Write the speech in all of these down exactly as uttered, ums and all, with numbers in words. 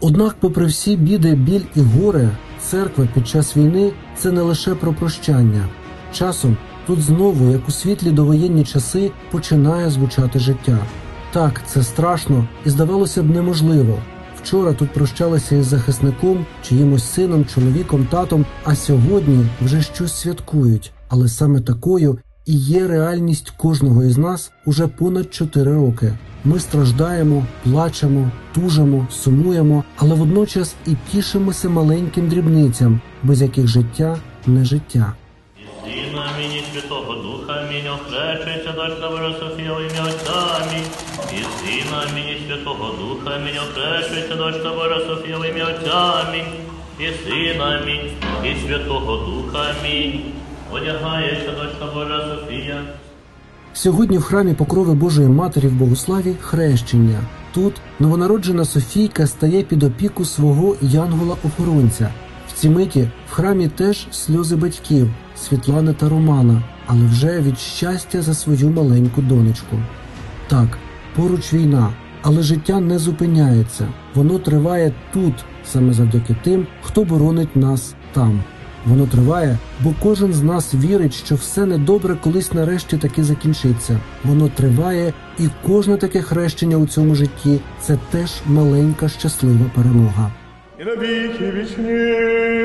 Однак, попри всі біди, біль і горе, церква під час війни – це не лише про прощання. Часом тут знову, як у світлі довоєнні часи, починає звучати життя. Так, це страшно і, здавалося б, неможливо. Вчора тут прощалися із захисником, чиїмось сином, чоловіком, татом, а сьогодні вже щось святкують. Але саме такою і є реальність кожного із нас уже понад чотири роки. Ми страждаємо, плачемо, тужимо, сумуємо, але водночас і тішимося маленьким дрібницям, без яких життя не життя. Сина амінь, і Святого Духа амінь, охрещується дочка Божа Софія в ім'я Отця амінь. І Сина амінь, і Святого Духа амінь, охрещується дочка Божа Софія в ім'я Отця амінь. І Сина амінь, і Святого Духа амінь. Одягається дочка Божа Софія. Сьогодні в храмі Покрови Божої Матері в Богославі хрещення. Тут новонароджена Софійка стає під опіку свого янгола-охоронця. В ці миті в храмі теж сльози батьків Світлани та Романа, але вже від щастя за свою маленьку донечку. Так, поруч війна, але життя не зупиняється. Воно триває тут, саме завдяки тим, хто боронить нас там. Воно триває, бо кожен з нас вірить, що все недобре колись нарешті таки закінчиться. Воно триває, і кожне таке хрещення у цьому житті – це теж маленька щаслива перемога. І на віки вічні,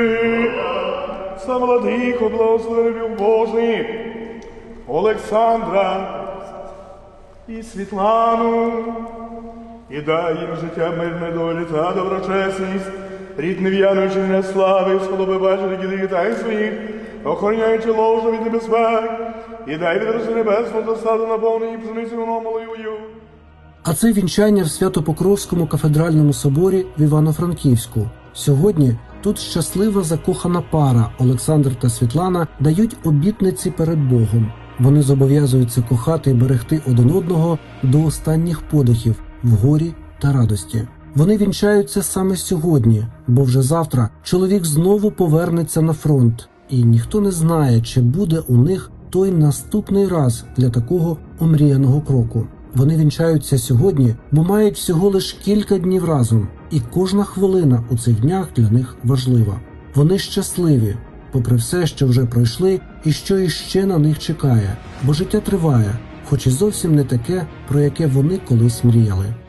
сам владико, благословив Божий, Олександра і Світлану, і дай їм життя мирне долі та доброчесність, рід нев'януючи мене слави, схолоби бачили діли вітай своїх, охороняючи ложу від небезпек, і дай відроси небесну засаду наповнені пшениці малою. А це вінчання в Свято-Покровському кафедральному соборі в Івано-Франківську. Сьогодні тут щаслива закохана пара Олександр та Світлана дають обітниці перед Богом. Вони зобов'язуються кохати і берегти один одного до останніх подихів в горі та радості. Вони вінчаються саме сьогодні, бо вже завтра чоловік знову повернеться на фронт. І ніхто не знає, чи буде у них той наступний раз для такого омріяного кроку. Вони вінчаються сьогодні, бо мають всього лиш кілька днів разом. І кожна хвилина у цих днях для них важлива. Вони щасливі, попри все, що вже пройшли і що іще на них чекає. Бо життя триває, хоч і зовсім не таке, про яке вони колись мріяли.